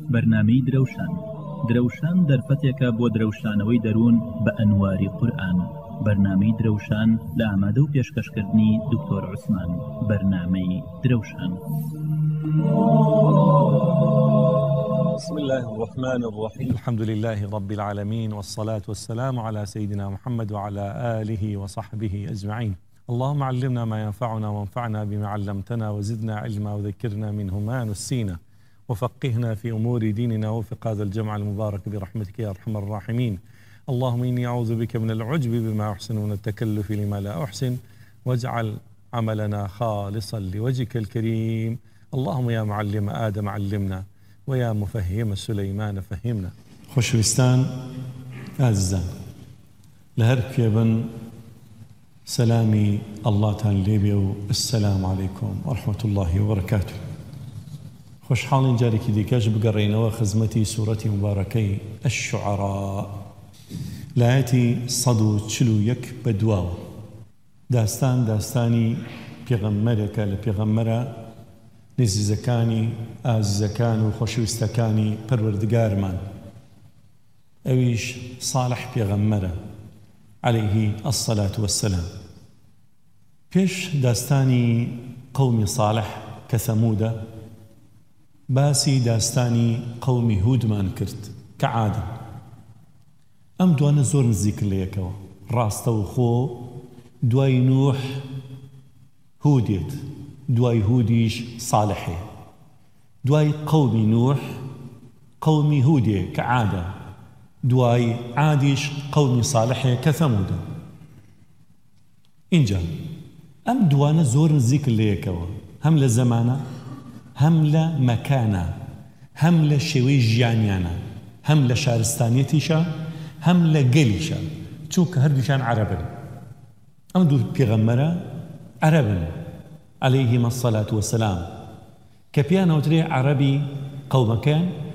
بەرنامەی درەوشان دەرفەتێکە بۆ درەوشانەوەی دەروون بە ئەنواری قورئان. بەرنامەی درەوشان لە ئامادە و پێشکەشکردنی دکتۆر عوسمان. بەرنامەی درەوشان. بسم الله الرحمن الرحيم. الحمد لله رب العالمين، والصلاة والسلام على سيدنا محمد وعلى آله وصحبه أجمعين. اللهم علمنا ما ينفعنا وانفعنا بما علمتنا وزدنا علما وذكرنا منه ما نسينا وفقهنا في أمور ديننا وفق هذا الجمع المبارك برحمتك يا أرحم الراحمين. اللهم إني أعوذ بك من العجب بما أحسن ومن التكلف لما لا أحسن، واجعل عملنا خالصا لوجهك الكريم. اللهم يا معلم آدم علمنا ويا مفهم سليمان فهمنا. خۆشەویستان ئازیزان، لە هەر کوێبن سەلامی ئەڵڵاتان لێبێ و ئەسسەلام عەلەیکوم وەرەحمەتوڵڵاهی وبەرەکاتوه. خۆشحاڵین جارێکی دیکەش بگەڕێینەوە خزمەتی سوورەتی مبارەکەی ئەششوعەڕا لایەتی 141 بەدواوە. داستانی پێغەمبەرێکە لە پێغەمبەرە نزیزەکانی ئازیزەکان و خۆشەویستەکانی پەروەردگارمان، ئەویش ساڵح پێغەمبەرە عەلەیهی ئەسسەلات وەسسەلام. پێش داستانی قەومی ساڵح کە ثەموودە، باسی داستانی قەومی هودمان کرد کە عادن. ئەم دوانە زۆر نزیکن لە یەکەوە، ڕاستە و خۆ دوای نوح هودێت، دوای هودیش ساڵحێ، دوای قەومی نوح قەومی هودێ کە عادە، دوای عادیش قەومی ساڵحێ کە ثەمودە. اینجا ئەم دوانە زۆر نزیکن لە یەکەوە، هەم لە زەمانە، هەم لە مەکانە، هەم لە شێوەی ژیانیانە، هەم لە شارستانیەتیشە، هەم لە گەلیشە، چونکە هەردووشان عەرەبن. ئەم دوو پێغەمبەرە عەرەبن عەلەیهیمە السەلات وەسەلام، کە پیانەوترێ عەرەبی قەومەکەیان